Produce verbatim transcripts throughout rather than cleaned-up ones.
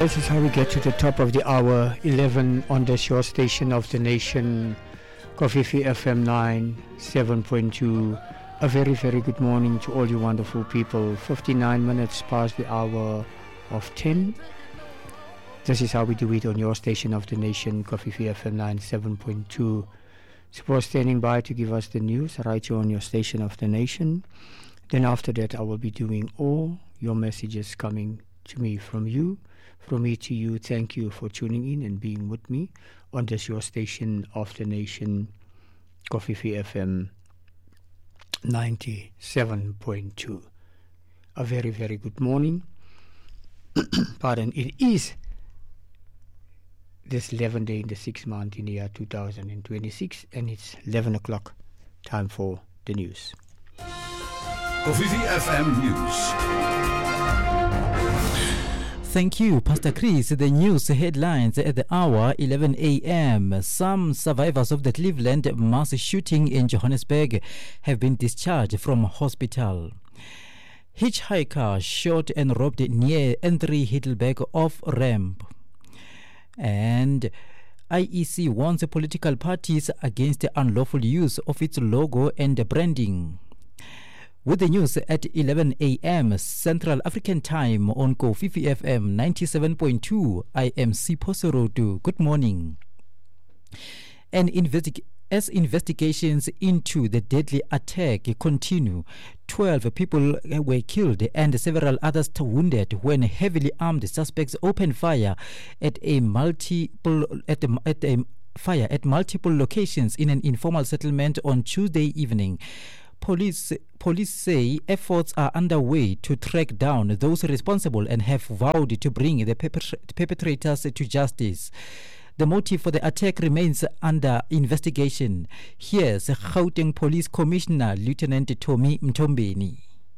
This is how we get to the top of the hour, eleven on the shore station of the nation, Kofifi F M ninety-seven point two. A very, very good morning to all you wonderful people. fifty-nine minutes past the hour of ten. This is how we do it on your station of the nation, Kofifi F M ninety-seven point two. Suppose standing by to give us the news right here on your station of the nation. Then after that, I will be doing all your messages coming to me from you. From me to you, thank you for tuning in and being with me on this your station of the nation, Kofifi F M ninety-seven point two. A very, very good morning. Pardon, it is this eleventh day in the sixth month in the year two thousand twenty-six, and it's eleven o'clock. Time for the news. Kofifi F M News. Thank you, Pastor Chris. The news headlines at the hour, eleven a.m. Some survivors of the Cleveland mass shooting in Johannesburg have been discharged from hospital. Hitchhiker shot and robbed near N three Heidelberg off-ramp. And I E C warns political parties against the unlawful use of its logo and branding. With the news at eleven a.m. Central African Time on Kofifi F M ninety-seven point two, I am Sipho Serodu. Good morning. And investi- as investigations into the deadly attack continue, twelve people were killed and several others wounded when heavily armed suspects opened fire at a multiple at a, at a fire at multiple locations in an informal settlement on Tuesday evening. Police police say efforts are underway to track down those responsible and have vowed to bring the perpetrators to justice. The motive for the attack remains under investigation. Here's Gauteng Police Commissioner Lieutenant Tommy Mtombeni.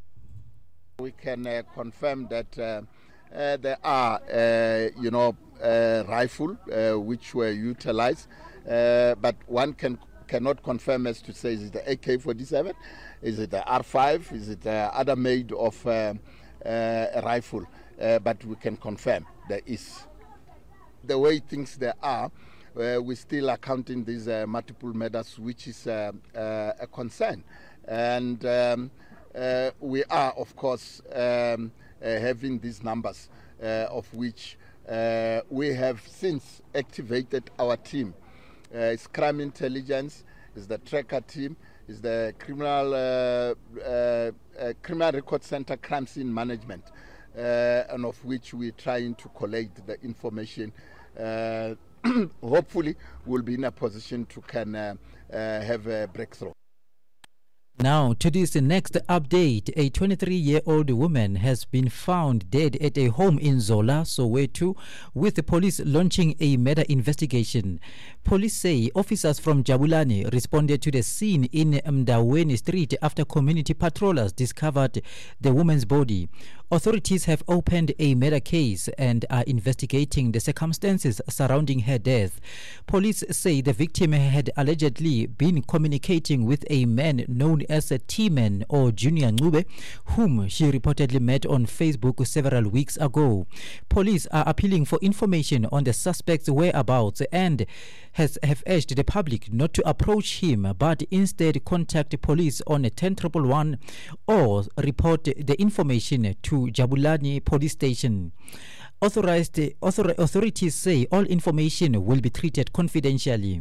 We can uh, confirm that uh, uh, there are, uh, you know, uh, rifles uh, which were utilized, uh, but one can cannot confirm as to say is it the A K forty-seven, is it the R five, is it the other made of uh, uh, a rifle, uh, but we can confirm there is. The way things there are, uh, we still are counting these uh, multiple murders, which is uh, uh, a concern. And um, uh, we are, of course, um, uh, having these numbers, uh, of which uh, we have since activated our team. Uh, it's crime intelligence, it's the tracker team, it's the criminal uh, uh, uh, criminal record center crime scene management, uh, and of which we're trying to collate the information. Uh, hopefully, we'll be in a position to can uh, uh, have a breakthrough. Now, to this next update, a twenty-three-year-old woman has been found dead at a home in Zola, Soweto, with the police launching a murder investigation. Police say officers from Jabulani responded to the scene in Mdaweni Street after community patrollers discovered the woman's body. Authorities have opened a murder case and are investigating the circumstances surrounding her death. Police say the victim had allegedly been communicating with a man known as a T-Man or Junior Ncube, whom she reportedly met on Facebook several weeks ago. Police are appealing for information on the suspect's whereabouts and has have urged the public not to approach him, but instead contact police on ten one one or report the information to Jabulani Police Station. Authorized author, authorities say all information will be treated confidentially.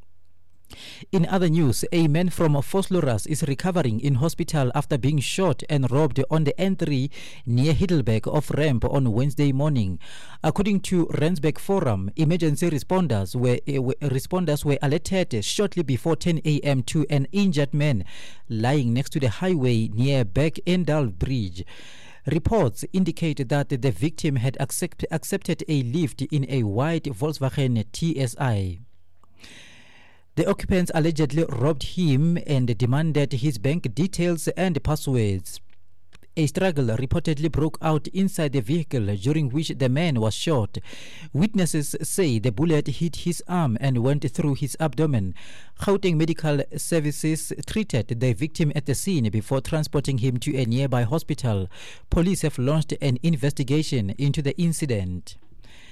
In other news, a man from Vosloorus is recovering in hospital after being shot and robbed on the N three near Heidelberg off-ramp on Wednesday morning. According to Rensburg Forum, emergency responders were, uh, responders were alerted shortly before ten a.m. to an injured man lying next to the highway near Beck-Endal Bridge. Reports indicate that the victim had accept, accepted a lift in a white Volkswagen T S I. The occupants allegedly robbed him and demanded his bank details and passwords. A struggle reportedly broke out inside the vehicle, during which the man was shot. Witnesses say the bullet hit his arm and went through his abdomen. Gauteng Medical Services treated the victim at the scene before transporting him to a nearby hospital. Police have launched an investigation into the incident.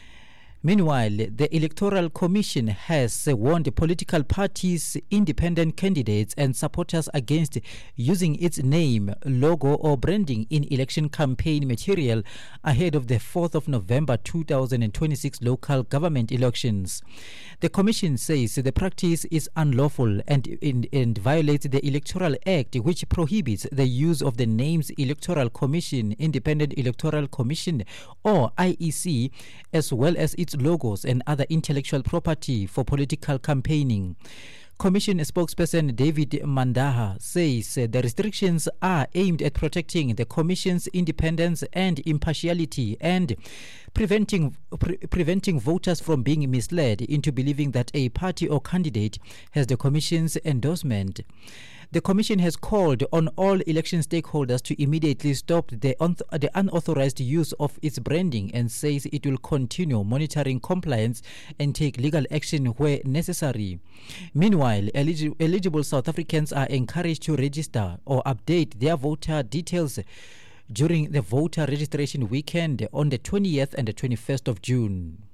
Meanwhile, the Electoral Commission has warned political parties, independent candidates and supporters against using its name, logo or branding in election campaign material ahead of the fourth of November two thousand twenty-six local government elections. The Commission says the practice is unlawful and, and, and violates the Electoral Act, which prohibits the use of the names Electoral Commission, Independent Electoral Commission or I E C, as well as its logos and other intellectual property for political campaigning. Commission spokesperson David Mandaha says the restrictions are aimed at protecting the Commission's independence and impartiality and preventing pre- preventing voters from being misled into believing that a party or candidate has the Commission's endorsement. The Commission has called on all election stakeholders to immediately stop the, unth- the unauthorized use of its branding and says it will continue monitoring compliance and take legal action where necessary. Meanwhile, elig- eligible South Africans are encouraged to register or update their voter details during the voter registration weekend on the twentieth and the twenty-first of June.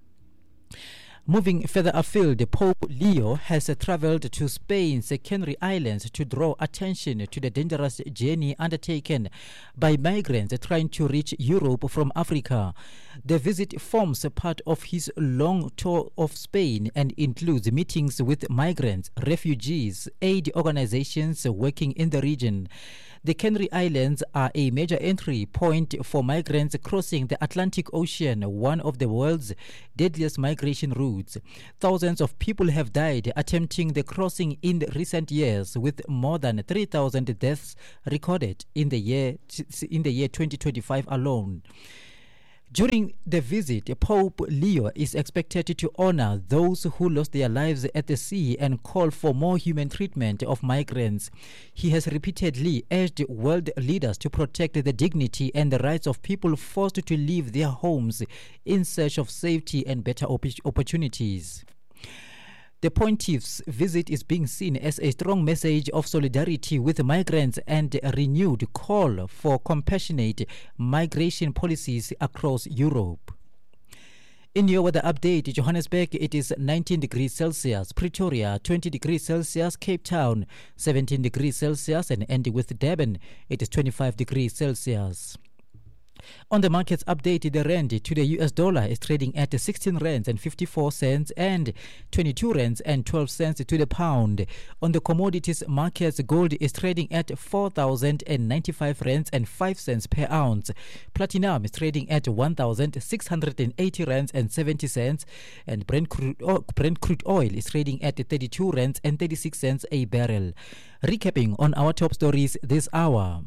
Moving further afield, Pope Leo has uh, traveled to Spain's Canary Islands to draw attention to the dangerous journey undertaken by migrants trying to reach Europe from Africa. The visit forms a part of his long tour of Spain and includes meetings with migrants, refugees, aid organizations working in the region. The Canary Islands are a major entry point for migrants crossing the Atlantic Ocean, one of the world's deadliest migration routes. Thousands of people have died attempting the crossing in recent years, with more than three thousand deaths recorded in the year in the year twenty twenty-five alone. During the visit, Pope Leo is expected to honor those who lost their lives at the sea and call for more human treatment of migrants. He has repeatedly urged world leaders to protect the dignity and the rights of people forced to leave their homes in search of safety and better op- opportunities. The Pontiff's visit is being seen as a strong message of solidarity with migrants and a renewed call for compassionate migration policies across Europe. In your weather update, Johannesburg, it is nineteen degrees Celsius, Pretoria, twenty degrees Celsius, Cape Town, seventeen degrees Celsius, and ending with Durban, it is twenty-five degrees Celsius. On the markets update, the rand to the U S dollar is trading at sixteen rands and fifty-four cents and twenty-two rands and twelve cents to the pound. On the commodities markets, gold is trading at four thousand ninety-five rands and five cents per ounce. Platinum is trading at one thousand six hundred eighty rands and seventy cents, and Brent crude, oil, Brent crude oil is trading at thirty-two rands and thirty-six cents a barrel. Recapping on our top stories this hour.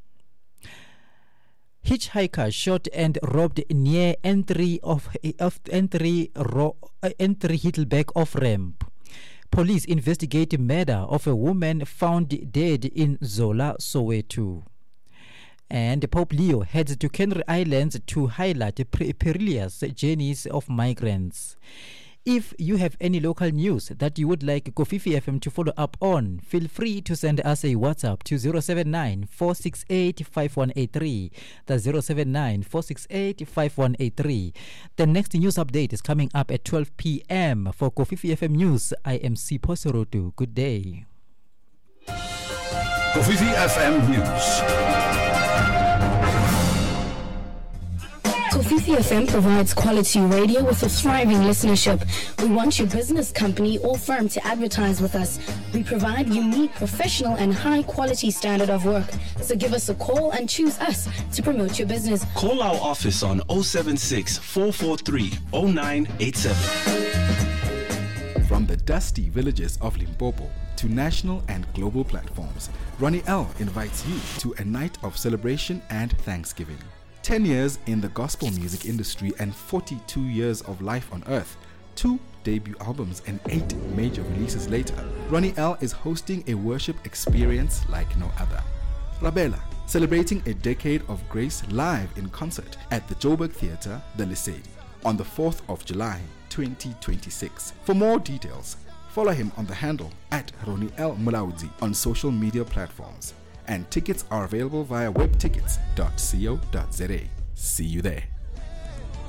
Hitchhiker shot and robbed near entry of, of entry ro, uh, entry Hittelberg off-ramp. Police investigate murder of a woman found dead in Zola, Soweto. And Pope Leo heads to Canary Islands to highlight the perilous journeys of migrants. If you have any local news that you would like Kofifi F M to follow up on, feel free to send us a WhatsApp to zero seven nine, four six eight, five one eight three. That's zero seven nine, four six eight, five one eight three. The next news update is coming up at twelve p.m. For Kofifi F M News, I am Sipho Sorotu. Good day. Kofifi F M News. Kofifi F M provides quality radio with a thriving listenership. We want your business, company, or firm to advertise with us. We provide unique, professional, and high-quality standard of work. So give us a call and choose us to promote your business. Call our office on zero seven six, four four three, zero nine eight seven. From the dusty villages of Limpopo to national and global platforms, Ronnie L invites you to a night of celebration and thanksgiving. ten years in the gospel music industry and forty-two years of life on earth, two debut albums and eight major releases later, Ronnie L is hosting a worship experience like no other. Rabela, celebrating a decade of grace live in concert at the Joburg Theatre, the Lesedi, on the fourth of July, twenty twenty-six. For more details, follow him on the handle at Ronnie L Mulaudzi on social media platforms. And tickets are available via webtickets dot co dot za. See you there.